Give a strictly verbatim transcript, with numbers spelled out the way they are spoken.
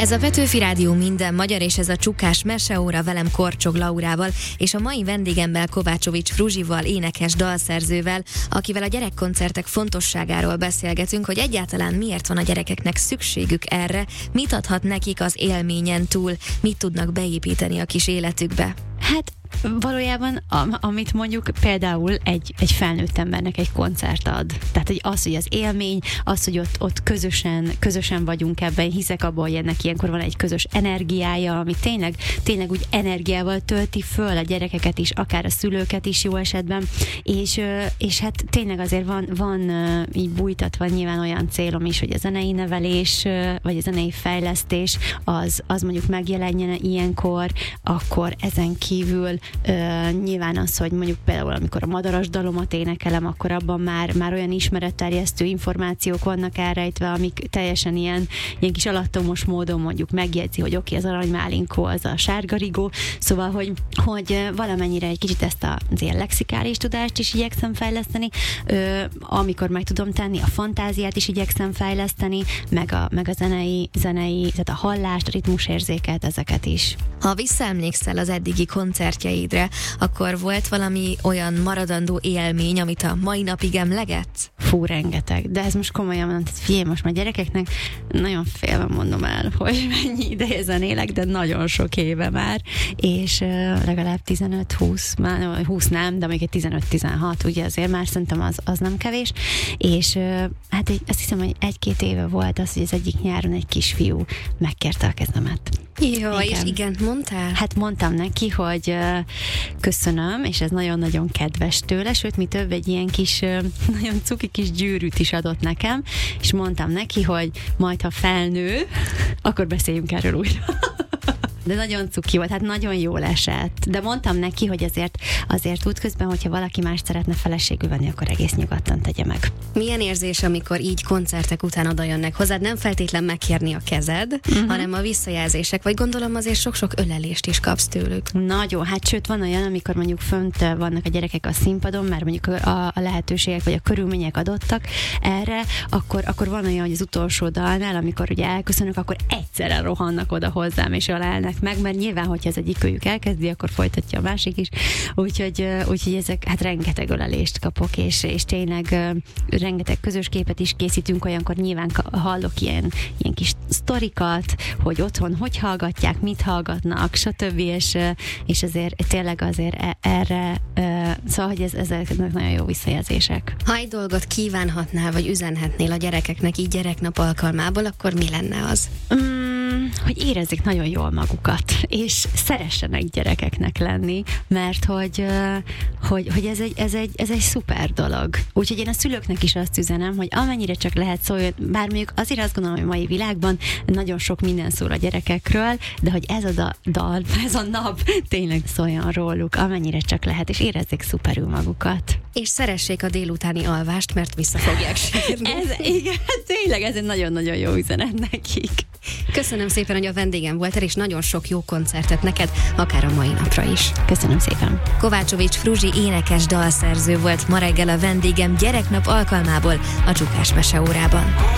Ez a Petőfi Rádió minden magyar, és ez a Csukás meseóra velem Korcsog Laurával, és a mai vendégemmel Kovácsovics Fruzsival, énekes dalszerzővel, akivel a gyerekkoncertek fontosságáról beszélgetünk, hogy egyáltalán miért van a gyerekeknek szükségük erre, mit adhat nekik az élményen túl, mit tudnak beépíteni a kis életükbe. Hát valójában, am, amit mondjuk például egy, egy felnőtt embernek egy koncert ad. Tehát hogy az, hogy az élmény, az, hogy ott, ott közösen, közösen vagyunk ebben, hiszek abban, hogy ennek ilyenkor van egy közös energiája, ami tényleg, tényleg úgy energiával tölti föl a gyerekeket is, akár a szülőket is jó esetben, és, és hát tényleg azért van, van így bújtatva nyilván olyan célom is, hogy a zenei nevelés, vagy a zenei fejlesztés, az, az mondjuk megjelenjen ilyenkor, akkor ezen kívül Uh, nyilván az, hogy mondjuk például amikor a madaras dalomat énekelem, akkor abban már, már olyan ismeretterjesztő információk vannak elrejtve, amik teljesen ilyen, ilyen kis alattomos módon mondjuk megjegyzi, hogy oké, okay, az aranymálinkó, az a sárgarigó, szóval, hogy, hogy valamennyire egy kicsit ezt az ilyen lexikális tudást is igyekszem fejleszteni, uh, amikor meg tudom tenni, a fantáziát is igyekszem fejleszteni, meg a, meg a zenei, zenei, tehát a hallást, a ritmusérzéket, ezeket is. Ha visszaemlékszel az eddigi koncertjeidre, akkor volt valami olyan maradandó élmény, amit a mai napig emlegetsz? Fú, rengeteg. De ez most komolyan mondom, figyelj, most már gyerekeknek nagyon félve mondom el, hogy mennyi ideje zenélek, de nagyon sok éve már, és uh, legalább tizenöt-húsz, már húsz nem, de még egy tizenöt-tizenhat, ugye azért már szerintem az, az nem kevés, és uh, hát egy, azt hiszem, hogy egy-két éve volt az, hogy az egyik nyáron egy kisfiú megkérte a kezemet. Jó, és igen, mondtál? Hát mondtam neki, hogy uh, köszönöm, és ez nagyon-nagyon kedves tőle, sőt, mi több egy ilyen kis, uh, nagyon cuki kis gyűrűt is adott nekem, és mondtam neki, hogy majd, ha felnő, akkor beszéljünk erről újra. De nagyon cuki volt, hát nagyon jól esett. De mondtam neki, hogy azért, azért útközben, hogyha valaki más szeretne feleségül venni, akkor egész nyugodtan tegye meg. Milyen érzés, amikor így koncertek után oda jönnek hozzád, nem feltétlen megkérni a kezed, uh-huh. hanem a visszajelzések, vagy gondolom azért sok-sok ölelést is kapsz tőlük. Nagyon, hát sőt van olyan, amikor mondjuk fönt vannak a gyerekek a színpadon, mert mondjuk a, a lehetőségek vagy a körülmények adottak erre, akkor, akkor van olyan, hogy az utolsó dalnál, amikor ugye elköszönök, akkor egyszerre rohannak oda hozzám, és ölelnek meg, mert nyilván, hogyha az egyik őjük elkezdi, akkor folytatja a másik is. Úgyhogy, úgyhogy ezek, hát rengeteg ölelést kapok, és, és tényleg uh, rengeteg közös képet is készítünk, olyankor nyilván hallok ilyen, ilyen kis sztorikat, hogy otthon hogy hallgatják, mit hallgatnak, stb. És, és azért tényleg azért erre, uh, szóval, hogy ez, ezek nagyon jó visszajelzések. Ha egy dolgot kívánhatnál, vagy üzenhetnél a gyerekeknek így gyereknap alkalmából, akkor mi lenne az? Mm. Hogy érezzék nagyon jól magukat, és szeressenek gyerekeknek lenni, mert hogy, hogy, hogy ez, egy, ez, egy, ez egy szuper dolog. Úgyhogy én a szülőknek is azt üzenem, hogy amennyire csak lehet szóljon, bár mondjuk azért azt gondolom, hogy a mai világban nagyon sok minden szól a gyerekekről, de hogy ez a da- dal, ez a nap tényleg szóljon róluk, amennyire csak lehet, és érezzék szuperül magukat. És szeressék a délutáni alvást, mert vissza fogják sírni. Ez, igen, tényleg ez egy nagyon-nagyon jó üzenet nekik. Köszönöm szépen, hogy a vendégem voltál, és nagyon sok jó koncertet neked, akár a mai napra is. Köszönöm szépen. Kovácsovics Fruzsi énekes dalszerző volt ma reggel a vendégem gyereknap alkalmából a Csukás meseórában.